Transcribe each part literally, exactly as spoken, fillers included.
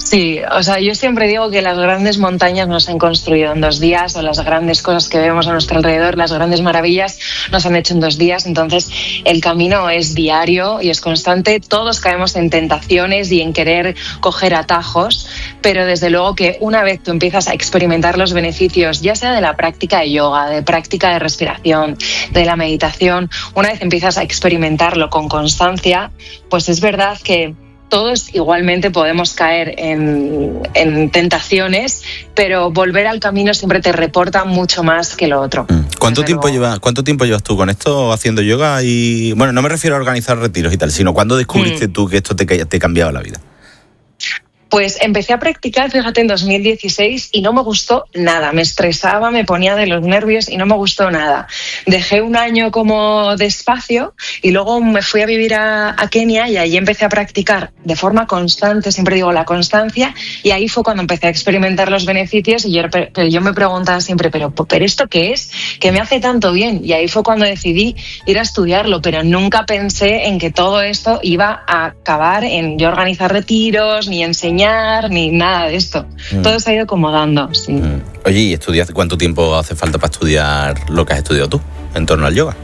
Sí, o sea, yo siempre digo que las grandes montañas no se han construido en dos días, o las grandes cosas que vemos a nuestro alrededor, las grandes maravillas, no se han hecho en dos días. Entonces, el camino es diario y es constante. Todos caemos en tentaciones y en querer coger atajos, pero desde luego que una vez tú empiezas a experimentar los beneficios, ya sea de la práctica de yoga, de práctica de respiración, de la meditación, una vez empiezas a experimentarlo con constancia, pues es verdad que todos igualmente podemos caer en, en tentaciones, pero volver al camino siempre te reporta mucho más que lo otro. ¿Cuánto tiempo llevas, cuánto tiempo llevas tú con esto haciendo yoga? Y bueno, no me refiero a organizar retiros y tal, sino ¿cuándo descubriste mm. tú que esto te, te cambiaba la vida? Pues empecé a practicar, fíjate, en dos mil dieciséis y no me gustó nada. Me estresaba, me ponía de los nervios y no me gustó nada. Dejé un año como despacio y luego me fui a vivir a, a Kenia y ahí empecé a practicar de forma constante, siempre digo la constancia, y ahí fue cuando empecé a experimentar los beneficios y yo, pero yo me preguntaba siempre, ¿pero, ¿pero esto qué es? ¿Qué me hace tanto bien? Y ahí fue cuando decidí ir a estudiarlo, pero nunca pensé en que todo esto iba a acabar en yo organizar retiros, ni enseñar, ni nada de esto. Mm. Todo se ha ido acomodando, sí. Mm. Oye, ¿y estudias cuánto tiempo hace falta para estudiar lo que has estudiado tú en torno al yoga?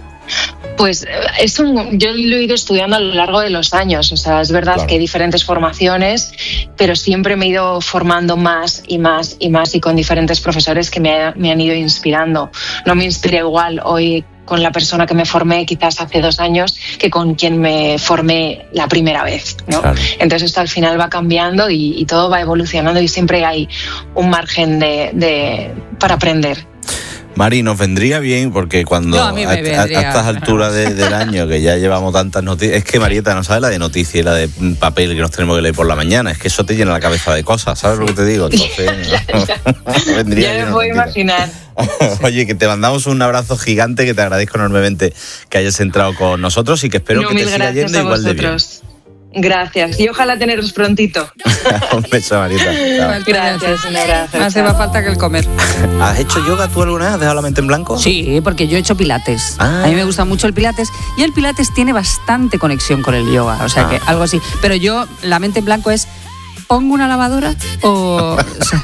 Pues es un, yo lo he ido estudiando a lo largo de los años. O sea, es verdad claro. que hay diferentes formaciones, pero siempre me he ido formando más y más y más y con diferentes profesores que me, me han ido inspirando. No me inspiré igual hoy con la persona que me formé quizás hace dos años que con quien me formé la primera vez, ¿no? Claro. Entonces esto al final va cambiando y, y todo va evolucionando y siempre hay un margen de, de, para aprender. Mari, nos vendría bien, porque cuando no, a, a, a, a estas alturas de, del año, que ya llevamos tantas noticias, es que Marieta no sabe la de noticias y la de papel que nos tenemos que leer por la mañana, es que eso te llena la cabeza de cosas, ¿sabes lo que te digo? Entonces, no, vendría ya me puedo imaginar. Oye, que te mandamos un abrazo gigante, que te agradezco enormemente que hayas entrado con nosotros y que espero no, que te siga yendo igual de bien. Gracias, y ojalá teneros prontito. Un beso, Marieta. Chao. Gracias, un abrazo. Hace más falta que el comer. ¿Has hecho yoga tú alguna vez? ¿Has dejado la mente en blanco? Sí, porque yo he hecho pilates. Ah. A mí me gusta mucho el pilates y el pilates tiene bastante conexión con el yoga, o sea ah. que algo así. Pero yo, la mente en blanco es, ¿pongo una lavadora o...? o sea,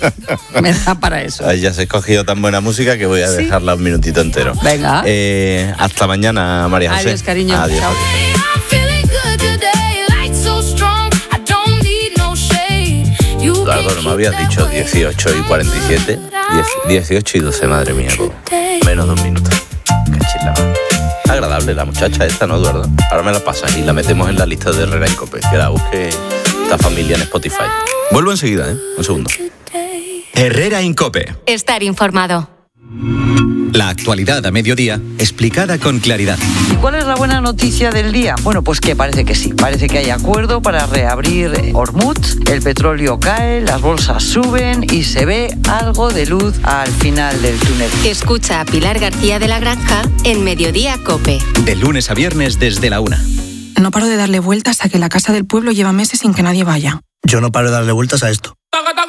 me da para eso. Ay, ya se ha escogido tan buena música que voy a ¿Sí? dejarla un minutito entero. Venga. Eh, hasta mañana, María José. Adiós, cariño. Adiós. Chao. Eduardo, no me habías dicho dieciocho y cuarenta y siete. dieciocho y doce, madre mía. Menos de un minuto. Cachila. Agradable la muchacha esta, ¿no, Eduardo? Ahora me la pasas y la metemos en la lista de Herrera en Cope. Que la busque esta familia en Spotify. Vuelvo enseguida, ¿eh? Un segundo. Herrera en Cope. Estar informado. La actualidad a mediodía, explicada con claridad. ¿Y cuál es la buena noticia del día? Bueno, pues que parece que sí. Parece que hay acuerdo para reabrir Hormuz, el petróleo cae, las bolsas suben y se ve algo de luz al final del túnel. Escucha a Pilar García de la Granja en Mediodía Cope. De lunes a viernes desde la una. No paro de darle vueltas a que la casa del pueblo lleva meses sin que nadie vaya. Yo no paro de darle vueltas a esto.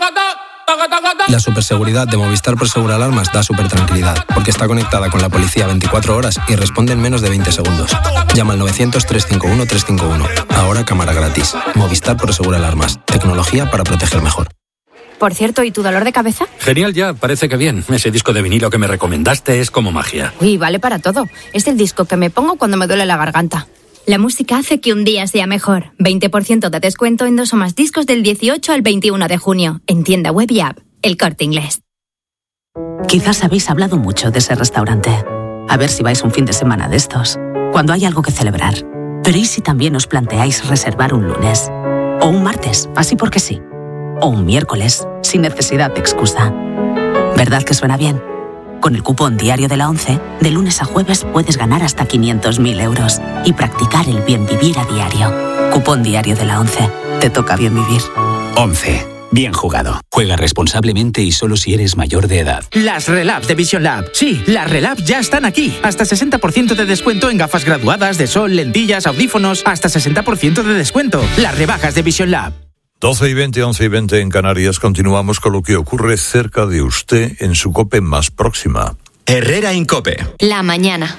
La superseguridad de Movistar Prosegur Alarmas da súper tranquilidad, porque está conectada con la policía veinticuatro horas y responde en menos de veinte segundos. Llama al novecientos, trescientos cincuenta y uno, trescientos cincuenta y uno. Ahora cámara gratis. Movistar Prosegur Alarmas. Tecnología para proteger mejor. Por cierto, ¿y tu dolor de cabeza? Genial ya, parece que bien. Ese disco de vinilo que me recomendaste es como magia. Uy, vale para todo. Es el disco que me pongo cuando me duele la garganta. La música hace que un día sea mejor. veinte por ciento de descuento en dos o más discos del dieciocho al veintiuno de junio. En tienda web y app. El Corte Inglés. Quizás habéis hablado mucho de ese restaurante. A ver si vais un fin de semana de estos, cuando hay algo que celebrar. Pero ¿y si también os planteáis reservar un lunes? O un martes, así porque sí. O un miércoles, sin necesidad de excusa. ¿Verdad que suena bien? Con el cupón diario de la ONCE, de lunes a jueves puedes ganar hasta quinientos mil euros y practicar el bien vivir a diario. Cupón diario de la ONCE. Te toca bien vivir. ONCE. Bien jugado. Juega responsablemente y solo si eres mayor de edad. Las Relab de Vision Lab. Sí, las Relab ya están aquí. Hasta sesenta por ciento de descuento en gafas graduadas, de sol, lentillas, audífonos. Hasta sesenta por ciento de descuento. Las rebajas de Vision Lab. doce y veinte, once y veinte en Canarias. Continuamos con lo que ocurre cerca de usted en su COPE más próxima. Herrera en Cope. La mañana.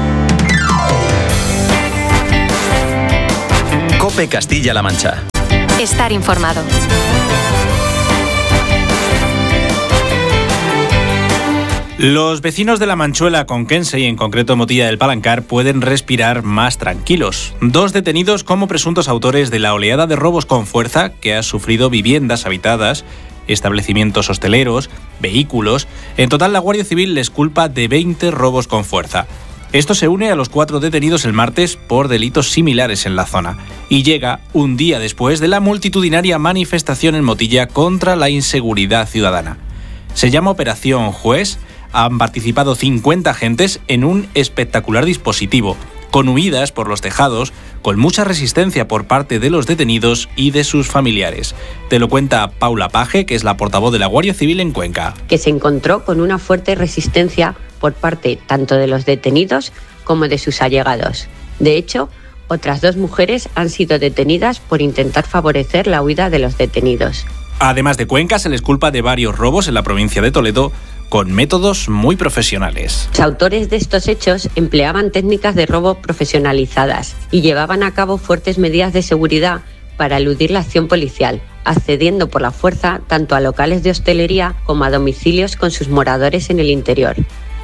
Cope Castilla-La Mancha. Estar informado. Los vecinos de La Manchuela, Conquense y en concreto Motilla del Palancar pueden respirar más tranquilos. Dos detenidos como presuntos autores de la oleada de robos con fuerza que ha sufrido viviendas habitadas, establecimientos hosteleros, vehículos. En total, la Guardia Civil les culpa de veinte robos con fuerza. Esto se une a los cuatro detenidos el martes por delitos similares en la zona y llega un día después de la multitudinaria manifestación en Motilla contra la inseguridad ciudadana. Se llama Operación Juez. Han participado cincuenta agentes en un espectacular dispositivo, con huidas por los tejados, con mucha resistencia por parte de los detenidos y de sus familiares. Te lo cuenta Paula Paje, que es la portavoz de la Guardia Civil en Cuenca. Que se encontró con una fuerte resistencia por parte tanto de los detenidos como de sus allegados. De hecho, otras dos mujeres han sido detenidas por intentar favorecer la huida de los detenidos. Además de Cuenca, se les culpa de varios robos en la provincia de Toledo, con métodos muy profesionales. Los autores de estos hechos empleaban técnicas de robo profesionalizadas y llevaban a cabo fuertes medidas de seguridad para eludir la acción policial, accediendo por la fuerza tanto a locales de hostelería como a domicilios con sus moradores en el interior.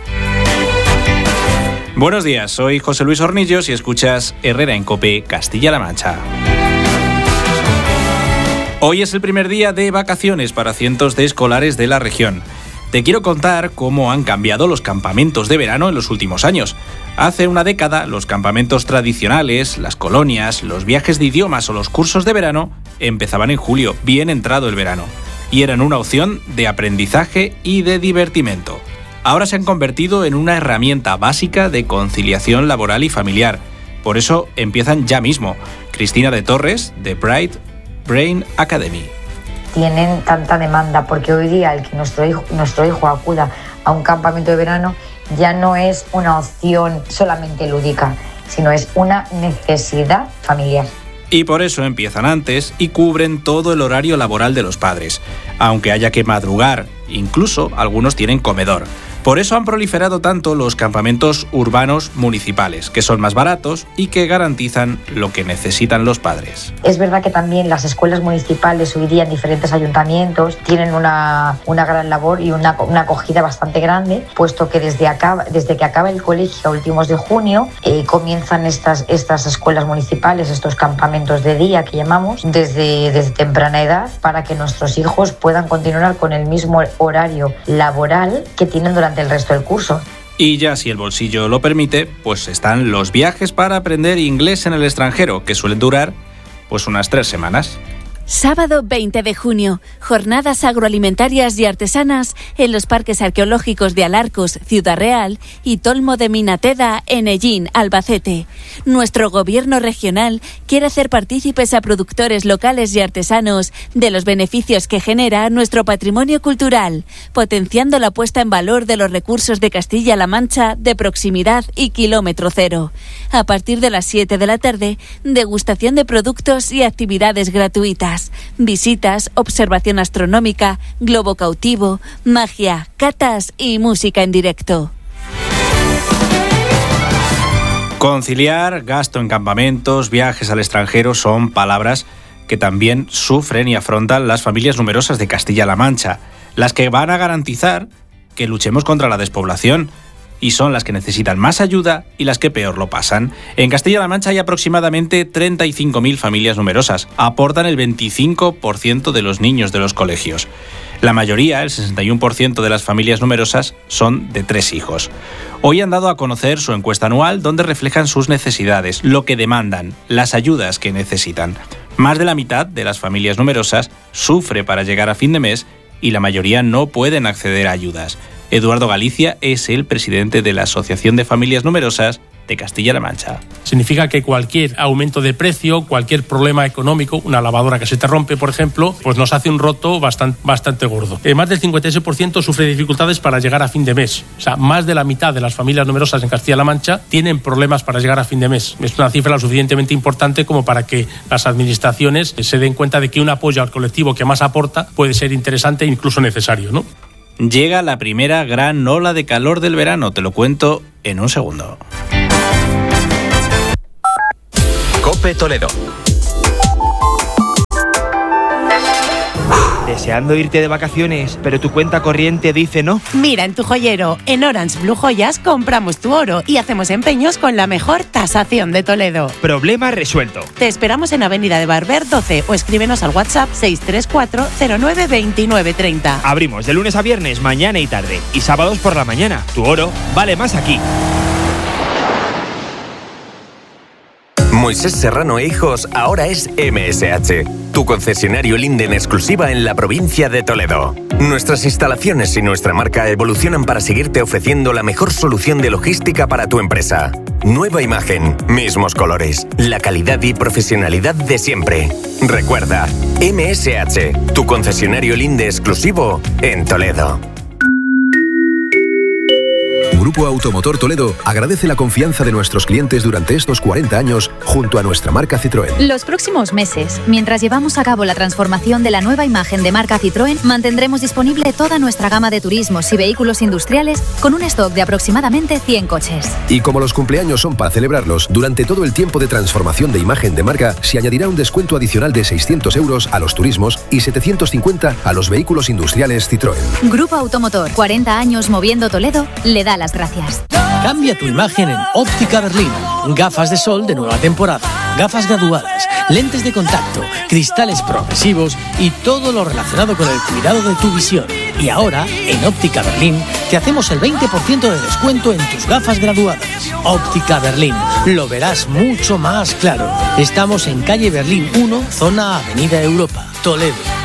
Buenos días, soy José Luis Hornillos y escuchas Herrera en COPE, Castilla-La Mancha. Hoy es el primer día de vacaciones para cientos de escolares de la región. Te quiero contar cómo han cambiado los campamentos de verano en los últimos años. Hace una década, los campamentos tradicionales, las colonias, los viajes de idiomas o los cursos de verano empezaban en julio, bien entrado el verano, y eran una opción de aprendizaje y de divertimento. Ahora se han convertido en una herramienta básica de conciliación laboral y familiar. Por eso empiezan ya mismo. Cristina de Torres, de Bright Brain Academy. Tienen tanta demanda porque hoy día el que nuestro hijo, nuestro hijo acuda a un campamento de verano ya no es una opción solamente lúdica, sino es una necesidad familiar. Y por eso empiezan antes y cubren todo el horario laboral de los padres, aunque haya que madrugar, incluso algunos tienen comedor. Por eso han proliferado tanto los campamentos urbanos municipales, que son más baratos y que garantizan lo que necesitan los padres. Es verdad que también las escuelas municipales hoy día en diferentes ayuntamientos tienen una, una gran labor y una, una acogida bastante grande, puesto que desde, acá, desde que acaba el colegio a últimos de junio eh, comienzan estas, estas escuelas municipales, estos campamentos de día que llamamos, desde, desde temprana edad, para que nuestros hijos puedan continuar con el mismo horario laboral que tienen durante el resto del curso. Y ya si el bolsillo lo permite, pues están los viajes para aprender inglés en el extranjero, que suelen durar pues unas tres semanas. Sábado veinte de junio, jornadas agroalimentarias y artesanas en los parques arqueológicos de Alarcos, Ciudad Real y Tolmo de Minateda, en Ellín, Albacete. Nuestro gobierno regional quiere hacer partícipes a productores locales y artesanos de los beneficios que genera nuestro patrimonio cultural, potenciando la puesta en valor de los recursos de Castilla-La Mancha de proximidad y kilómetro cero. A partir de las siete de la tarde, degustación de productos y actividades gratuitas. Visitas, observación astronómica, globo cautivo, magia, catas y música en directo. Conciliar, gasto en campamentos, viajes al extranjero son palabras que también sufren y afrontan las familias numerosas de Castilla-La Mancha, las que van a garantizar que luchemos contra la despoblación. Y son las que necesitan más ayuda y las que peor lo pasan. En Castilla-La Mancha hay aproximadamente treinta y cinco mil familias numerosas. Aportan el veinticinco por ciento de los niños de los colegios. La mayoría, el sesenta y uno por ciento de las familias numerosas, son de tres hijos. Hoy han dado a conocer su encuesta anual donde reflejan sus necesidades, lo que demandan, las ayudas que necesitan. Más de la mitad de las familias numerosas sufre para llegar a fin de mes y la mayoría no pueden acceder a ayudas. Eduardo Galicia es el presidente de la Asociación de Familias Numerosas de Castilla-La Mancha. Significa que cualquier aumento de precio, cualquier problema económico, una lavadora que se te rompe, por ejemplo, pues nos hace un roto bastante, bastante gordo. Eh, más del cincuenta y seis por ciento sufre dificultades para llegar a fin de mes. O sea, más de la mitad de las familias numerosas en Castilla-La Mancha tienen problemas para llegar a fin de mes. Es una cifra lo suficientemente importante como para que las administraciones se den cuenta de que un apoyo al colectivo que más aporta puede ser interesante e incluso necesario, ¿no? Llega la primera gran ola de calor del verano, te lo cuento en un segundo. COPE Toledo. deseando irte de vacaciones, pero tu cuenta corriente dice no. Mira en tu joyero, en Orange Blue Joyas compramos tu oro y hacemos empeños con la mejor tasación de Toledo. Problema resuelto. Te esperamos en Avenida de Barber doce o escríbenos al WhatsApp seis tres cuatro cero nueve veintinueve treinta. Abrimos de lunes a viernes, mañana y tarde, y sábados por la mañana. Tu oro vale más aquí. Moisés Serrano e Hijos ahora es M S H, tu concesionario Linde en exclusiva en la provincia de Toledo. Nuestras instalaciones y nuestra marca evolucionan para seguirte ofreciendo la mejor solución de logística para tu empresa. Nueva imagen, mismos colores, la calidad y profesionalidad de siempre. Recuerda, M S H, tu concesionario Linde exclusivo en Toledo. Grupo Automotor Toledo agradece la confianza de nuestros clientes durante estos cuarenta años junto a nuestra marca Citroën. Los próximos meses, mientras llevamos a cabo la transformación de la nueva imagen de marca Citroën, mantendremos disponible toda nuestra gama de turismos y vehículos industriales con un stock de aproximadamente cien coches. Y como los cumpleaños son para celebrarlos, durante todo el tiempo de transformación de imagen de marca se añadirá un descuento adicional de seiscientos euros a los turismos y setecientos cincuenta a los vehículos industriales Citroën. Grupo Automotor, cuarenta años moviendo Toledo, le da las gracias. Cambia tu imagen en Óptica Berlín. Gafas de sol de nueva temporada, gafas graduadas, lentes de contacto, cristales progresivos y todo lo relacionado con el cuidado de tu visión. Y ahora, en Óptica Berlín, te hacemos el veinte por ciento de descuento en tus gafas graduadas. Óptica Berlín, lo verás mucho más claro. Estamos en calle Berlín uno, zona Avenida Europa, Toledo.